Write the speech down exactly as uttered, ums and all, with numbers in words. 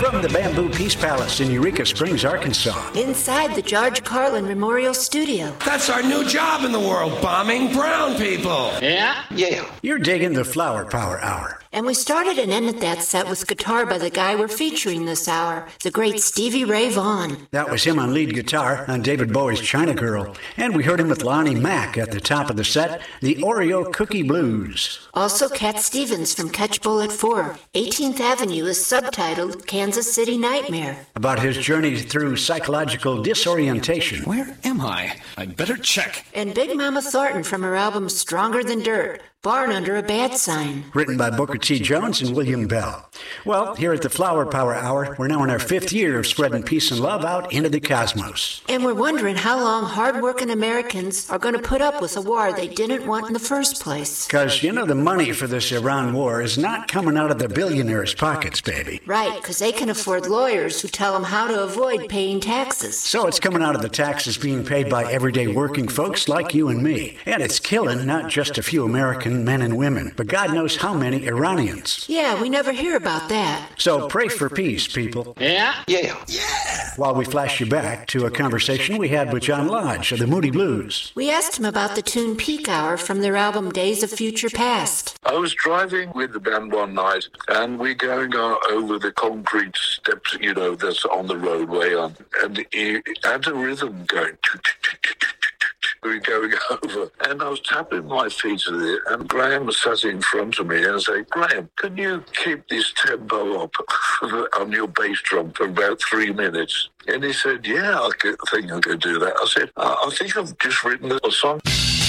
from the Bamboo Peace Palace in Eureka Springs, Arkansas. Inside the George Carlin Memorial Studio. That's our new job in the world, bombing brown people. Yeah? Yeah. You're digging the Flower Power Hour. And we started and ended that set with guitar by the guy we're featuring this hour, the great Stevie Ray Vaughan. That was him on lead guitar on David Bowie's China Girl. And we heard him with Lonnie Mack at the top of the set, the Oreo Cookie Blues. Also Cat Stevens from Catchpole at four. eighteenth Avenue is subtitled Kansas City Nightmare. About his journey through psychological disorientation. Where am I? I'd better check. And Big Mama Thornton from her album Stronger Than Dirt, Barn Under a Bad Sign. Written by Booker T. Jones and William Bell. Well, here at the Flower Power Hour, we're now in our fifth year of spreading peace and love out into the cosmos. And we're wondering how long hard-working Americans are going to put up with a war they didn't want in the first place. Because, you know, the money for this Iran war is not coming out of the billionaires' pockets, baby. Right, because they can afford lawyers who tell them how to avoid paying taxes. So it's coming out of the taxes being paid by everyday working folks like you and me. And it's killing not just a few American men and women, but God knows how many Iranians. Yeah, we never hear about that. So pray for peace, people. Yeah? Yeah. Yeah. While we flash you back to a conversation we had with John Lodge of the Moody Blues. We asked him about the tune Peak Hour from their album Days of Future Past. I was driving with the band one night, and we're going on over the concrete steps, you know, that's on the roadway, on, and it had a rhythm going. We were going over, and I was tapping my feet at it, and Graham sat in front of me and said, Graham, can you keep this tempo up on your bass drum for about three minutes? And he said, yeah, I think I can do that. I said, I think I've just written a song.